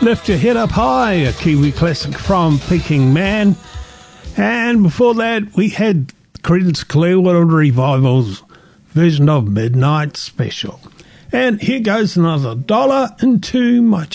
Lift Your Head Up High, a Kiwi classic from Peking Man. And before that, we had Creedence Clearwater Revival's version of Midnight Special. And here goes another $1 into my